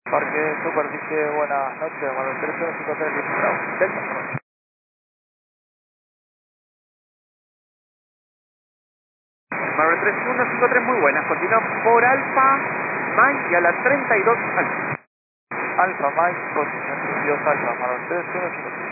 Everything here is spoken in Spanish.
Parque Superficie, buenas noches, Manuel 3153, Delta. Manuel 3153, muy buenas. Continúa por Alfa, Mike y a la 32 Alfa. Alfa Mike, posición 22 Alfa, Manuel 3153.